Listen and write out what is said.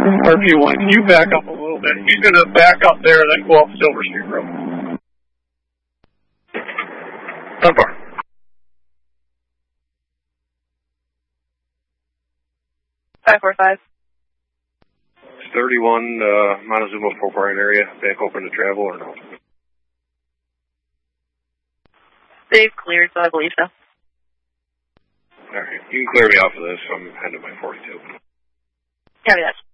RP1, can you back up a little bit? He's going to back up there and then go up Silver Street Road. Unbar. 545. 31 Montezuma Fort Bryan area, back open to travel or no? They've cleared, so I believe so. Alright, you can clear me off of this. I'm heading to my 42. Copy that.